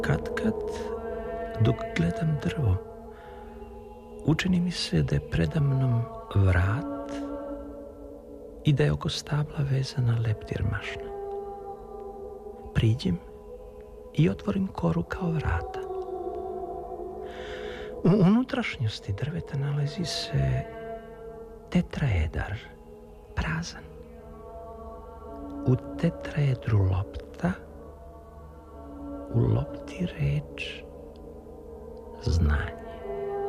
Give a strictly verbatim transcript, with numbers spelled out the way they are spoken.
Kad kad, dok gledam drvo, učini mi se da je predamnom vrat i da je oko stabla vezana leptir mašna. Priđem i otvorim koru kao vrata. U unutrašnjosti drveta nalazi se tetraedar, prazan. U tetraedru lopta, u lopti reč znanje.